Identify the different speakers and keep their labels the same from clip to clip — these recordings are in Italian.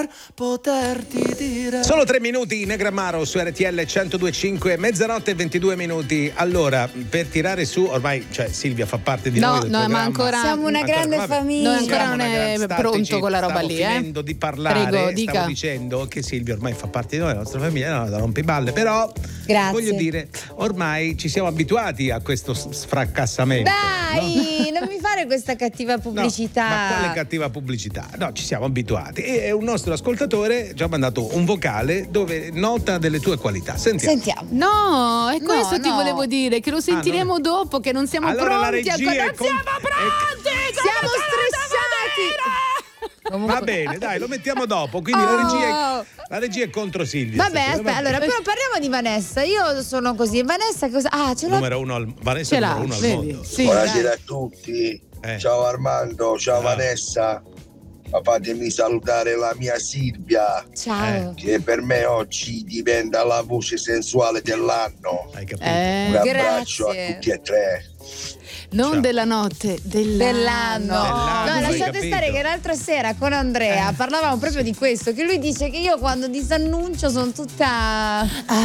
Speaker 1: poterti dire.
Speaker 2: Solo 3 minuti, Negramaro su RTL 102.5, mezzanotte e 22 minuti. Allora, per tirare su, ormai, cioè Silvia fa parte di noi del programma.
Speaker 3: Ma ancora
Speaker 4: siamo una grande famiglia.
Speaker 3: No, ancora non è pronto con la roba lì,
Speaker 2: finendo di parlare.
Speaker 3: Prego, dica.
Speaker 2: Stavo dicendo che Silvia ormai fa parte di noi, della nostra famiglia, no, da rompiballe, però
Speaker 4: grazie.
Speaker 2: Voglio dire, ormai ci siamo abituati a questo sfracassamento.
Speaker 4: Dai, non mi fare questa cattiva pubblicità.
Speaker 2: No, ma quale cattiva pubblicità? No, ci siamo abituati. E un nostro ascoltatore ci ha mandato un vocale dove nota delle tue qualità. Sentiamo.
Speaker 3: No, è questo ti
Speaker 4: no.
Speaker 3: volevo dire, che lo sentiremo dopo, che non siamo
Speaker 2: allora,
Speaker 3: pronti ancora. Non siamo pronti!
Speaker 4: Siamo stressati.
Speaker 2: Va bene, dai, lo mettiamo dopo. Quindi la regia è contro Silvia.
Speaker 4: Vabbè, aspetta, allora però parliamo di Vanessa. Io sono così. Vanessa cosa? Ah, ce l'ho.
Speaker 2: Numero uno Vanessa, numero uno al mondo.
Speaker 5: Sì, buonasera a tutti. Ciao Armando, ciao Vanessa. Ma fatemi salutare la mia Silvia.
Speaker 4: Ciao.
Speaker 5: Che per me oggi diventa la voce sensuale dell'anno.
Speaker 2: Hai capito?
Speaker 5: Un abbraccio a tutti e tre.
Speaker 3: Non
Speaker 2: Ciao.
Speaker 3: della notte, dell'anno.
Speaker 4: No,
Speaker 2: hai
Speaker 4: lasciate
Speaker 2: capito?
Speaker 4: stare che l'altra sera con Andrea parlavamo proprio di questo, che lui dice che io quando disannuncio sono tutta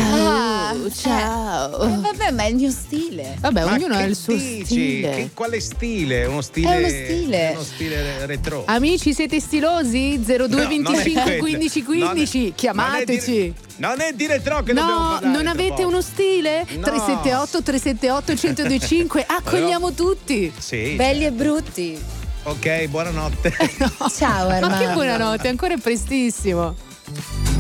Speaker 3: ciao.
Speaker 4: vabbè, ma è il mio stile.
Speaker 3: Vabbè,
Speaker 2: Ma
Speaker 3: ognuno
Speaker 2: che
Speaker 3: ha il suo
Speaker 2: dici?
Speaker 3: stile.
Speaker 2: Quale stile? Uno stile.
Speaker 4: È uno stile.
Speaker 2: Uno stile retro.
Speaker 3: Amici, siete stilosi? 0225
Speaker 2: No,
Speaker 3: 15 15, chiamateci.
Speaker 2: Non è di retro che dobbiamo
Speaker 3: No,
Speaker 2: parlare.
Speaker 3: non avete uno stile?
Speaker 2: No.
Speaker 3: 378 378 1025. Accogliamo tutti.
Speaker 2: Sì.
Speaker 4: Belli e brutti.
Speaker 2: Ok, buonanotte.
Speaker 4: Ciao Armando.
Speaker 3: Ma che buonanotte, ancora è prestissimo.